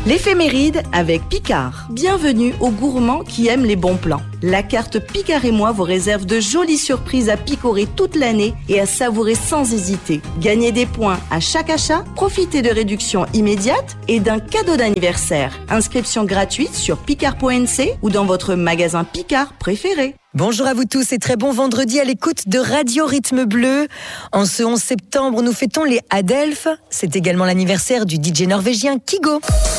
L'éphéméride avec Picard. Bienvenue aux gourmands qui aiment les bons plans. La carte Picard et moi vous réserve de jolies surprises à picorer toute l'année et à savourer sans hésiter. Gagnez des points à chaque achat, profitez de réductions immédiates et d'un cadeau d'anniversaire. Inscription gratuite sur picard.nc ou dans votre magasin Picard préféré. Bonjour à vous tous et très bon vendredi à l'écoute de Radio Rythme Bleu. En ce 11 septembre, nous fêtons les Adelphes. C'est également l'anniversaire du DJ norvégien Kygo.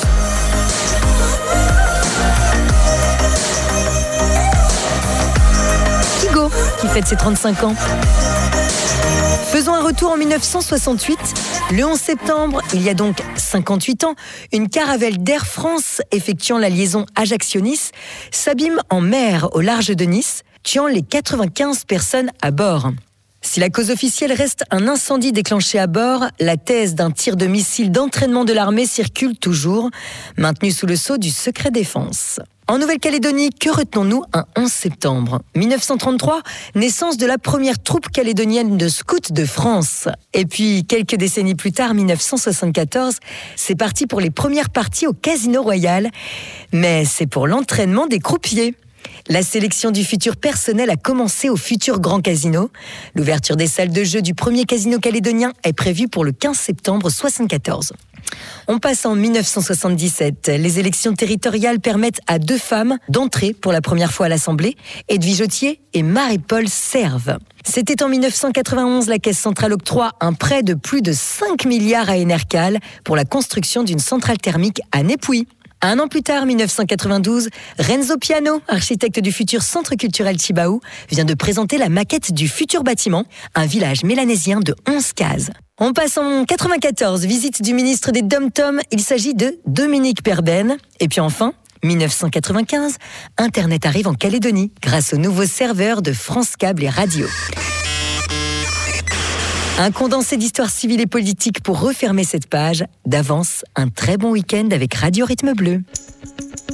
Kygo, qui fête ses 35 ans. Faisons un retour en 1968. Le 11 septembre, il y a donc 58 ans, une caravelle d'Air France effectuant la liaison Ajaccio-Nice s'abîme en mer au large de Nice, tuant les 95 personnes à bord. Si la cause officielle reste un incendie déclenché à bord, la thèse d'un tir de missile d'entraînement de l'armée circule toujours, maintenue sous le sceau du secret défense. En Nouvelle-Calédonie, que retenons-nous un 11 septembre 1933, naissance de la première troupe calédonienne de scouts de France. Et puis, quelques décennies plus tard, 1974, c'est parti pour les premières parties au Casino Royal. Mais c'est pour l'entraînement des croupiers. La sélection du futur personnel a commencé au futur Grand Casino. L'ouverture des salles de jeu du premier casino calédonien est prévue pour le 15 septembre 1974. On passe en 1977. Les élections territoriales permettent à 2 femmes d'entrer pour la première fois à l'Assemblée, Edwige Autier et Marie-Paul Serve. C'était en 1991, la Caisse centrale octroie un prêt de plus de 5 milliards à Enercal pour la construction d'une centrale thermique à Népouy. Un an plus tard, 1992, Renzo Piano, architecte du futur centre culturel Chibaou, vient de présenter la maquette du futur bâtiment, un village mélanésien de 11 cases. On passe en 94, visite du ministre des Dom-Tom, il s'agit de Dominique Perben. Et puis enfin, 1995, Internet arrive en Calédonie grâce aux nouveaux serveurs de France Câble et Radio. Un condensé d'histoire civile et politique pour refermer cette page. D'avance, un très bon week-end avec Radio Rythme Bleu.